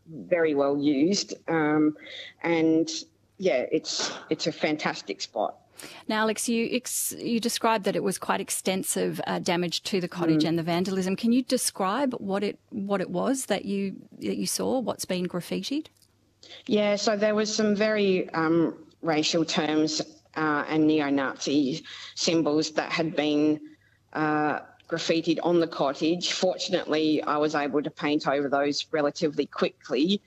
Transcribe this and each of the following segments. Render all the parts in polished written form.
very well used, and yeah, it's a fantastic spot. Now, Alex, you described that it was quite extensive damage to the cottage and the vandalism. Can you describe what it was that you saw? What's been graffitied? Yeah, so there was some very racial terms and neo-Nazi symbols that had been graffitied on the cottage. Fortunately, I was able to paint over those relatively quickly,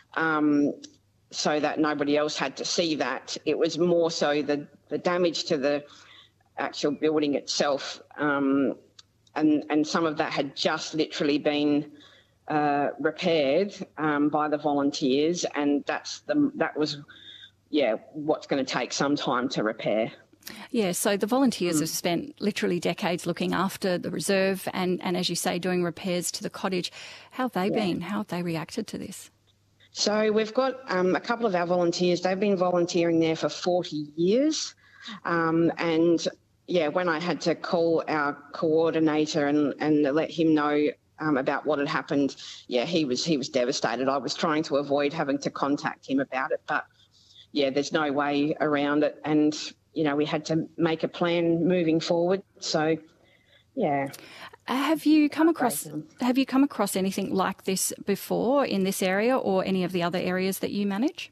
so that nobody else had to see that. It was more so the damage to the actual building itself, and some of that had just literally been repaired by the volunteers, and that was what's going to take some time to repair. Yeah, so the volunteers have spent literally decades looking after the reserve and as you say, doing repairs to the cottage. How have they been? How have they reacted to this? So we've got a couple of our volunteers. They've been volunteering there for 40 years. And, yeah, when I had to call our coordinator and let him know about what had happened, yeah, he was devastated. I was trying to avoid having to contact him about it, but, yeah, there's no way around it. And, you know, we had to make a plan moving forward. So, yeah. Have you come across anything like this before in this area or any of the other areas that you manage?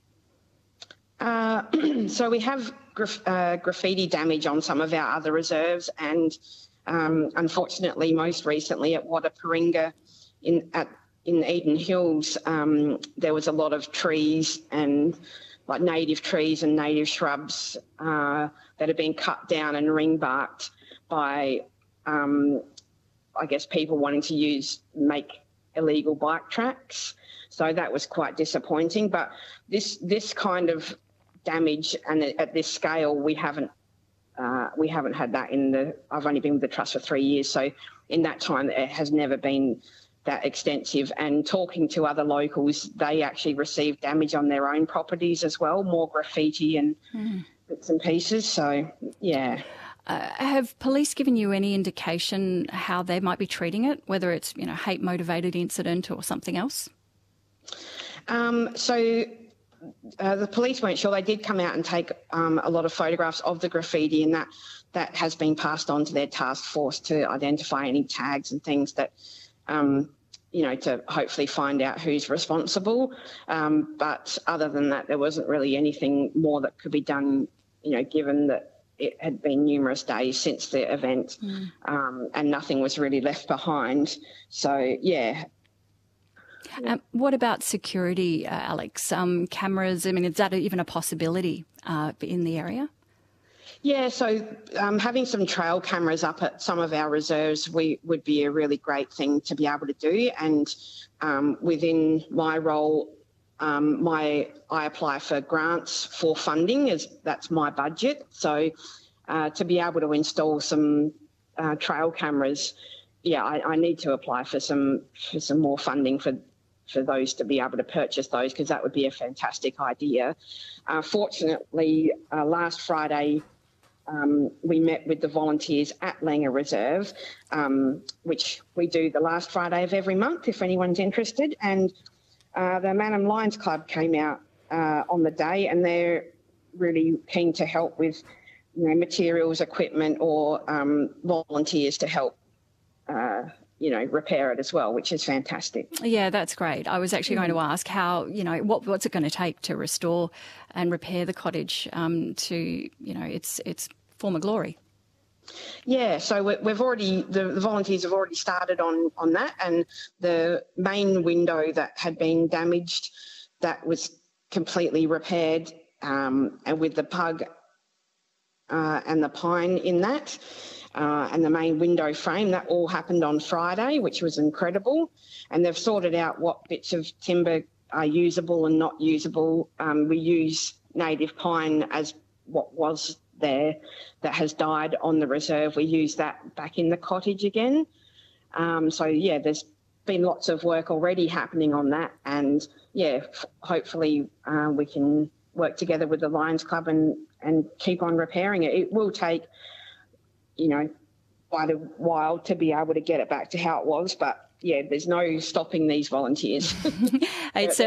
So we have graffiti damage on some of our other reserves, and unfortunately, most recently at Wadawurrunga in Eden Hills, there was a lot of trees and like native trees and native shrubs that have been cut down and ring-barked by I guess people wanting to make illegal bike tracks. So that was quite disappointing. But this kind of damage and at this scale, we haven't had that I've only been with the Trust for 3 years. So in that time, it has never been that extensive. And talking to other locals, they actually received damage on their own properties as well, more graffiti and bits and pieces. So, yeah. Have police given you any indication how they might be treating it, whether it's hate-motivated incident or something else? So the police weren't sure. They did come out and take a lot of photographs of the graffiti, and that has been passed on to their task force to identify any tags and things that, to hopefully find out who's responsible. But other than that, there wasn't really anything more that could be done, given that it had been numerous days since the event, and nothing was really left behind. So, yeah. What about security, Alex? Cameras, is that even a possibility in the area? Yeah, so having some trail cameras up at some of our reserves would be a really great thing to be able to do. And within my role, I apply for grants for funding, that's my budget. So to be able to install some trail cameras, I need to apply for some more funding for those to be able to purchase those, because that would be a fantastic idea. Fortunately, last Friday we met with the volunteers at Langer Reserve, which we do the last Friday of every month if anyone's interested, and the Mannum Lions Club came out on the day, and they're really keen to help with materials, equipment, or volunteers to help repair it as well, which is fantastic. Yeah, that's great. I was actually going to ask how, what's it going to take to restore and repair the cottage to, its former glory? Yeah, so we've already, the volunteers have already started on that, and the main window that had been damaged, that was completely repaired, and with the pug and the pine in that, and the main window frame, that all happened on Friday, which was incredible. And they've sorted out what bits of timber are usable and not usable. We use native pine as what was there that has died on the reserve. We use that back in the cottage again. There's been lots of work already happening on that, and hopefully we can work together with the Lions Club and keep on repairing it. It will take quite a while to be able to get it back to how it was, but there's no stopping these volunteers. It's